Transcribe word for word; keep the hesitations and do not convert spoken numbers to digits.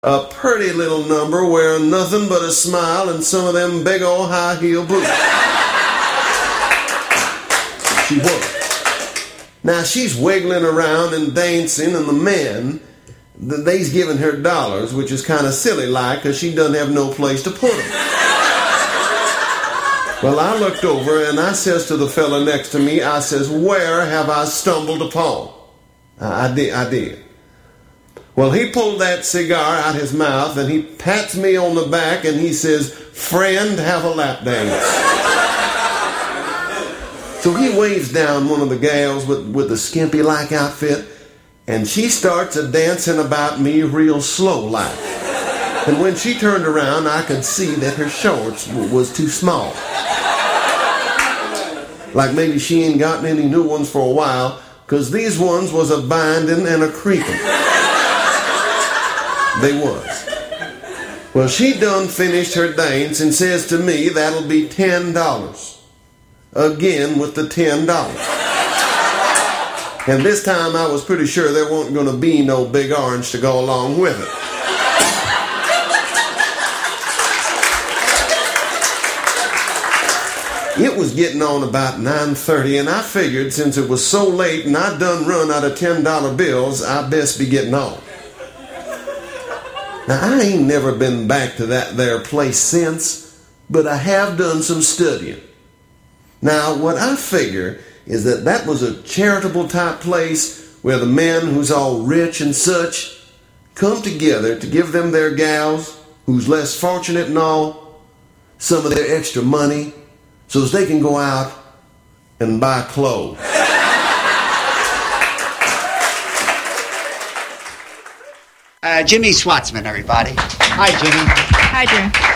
A pretty little number wearing nothing but a smile and some of them big old high heel boots. She was. Now she's wiggling around and dancing, and the men, they's giving her dollars, which is kind of silly like, because she doesn't have no place to put them. Well, I looked over and I says to the fella next to me, I says, where have I stumbled upon? I, I did, I did. Well, he pulled that cigar out his mouth and he pats me on the back and he says, friend, have a lap dance. So he waves down one of the gals with, with the skimpy-like outfit, and she starts a dancing about me real slow-like. And when she turned around, I could see that her shorts w- was too small. Like maybe she ain't gotten any new ones for a while, because these ones was a binding and a creeping. They was. Well, she done finished her dance and says to me, that'll be ten dollars. Again with the ten dollars. And this time I was pretty sure there wasn't going to be no big orange to go along with it. It was getting on about nine thirty, and I figured since it was so late and I'd done run out of ten dollar bills, I best be getting on. Now, I ain't never been back to that there place since, but I have done some studying. Now, what I figure is that that was a charitable type place where the men who's all rich and such come together to give them their gals, who's less fortunate and all, some of their extra money so as they can go out and buy clothes. Uh, Jimmy Schwartzman, everybody. Hi, Jimmy. Hi, Jim.